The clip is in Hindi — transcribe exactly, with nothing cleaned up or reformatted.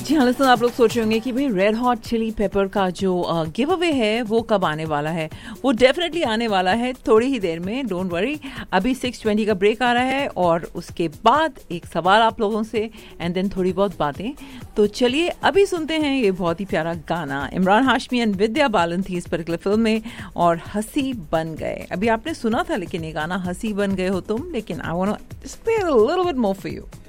जी हाँ लिसन, आप लोग सोच रहे होंगे कि भाई रेड हॉट चिली पेपर का जो गिव अवे है वो कब आने वाला है। वो डेफिनेटली आने वाला है थोड़ी ही देर में, डोंट वरी। अभी सिक्स ट्वेंटी का ब्रेक आ रहा है और उसके बाद एक सवाल आप लोगों से एंड देन थोड़ी बहुत बातें। तो चलिए अभी सुनते हैं ये बहुत ही प्यारा गाना। इमरान हाशमी एंड विद्या बालन थी इस पर्टिकुलर फिल्म में और हंसी बन गए। अभी आपने सुना था लेकिन ये गाना हंसी बन गए हो तुम, लेकिन I want to play a little bit more for you.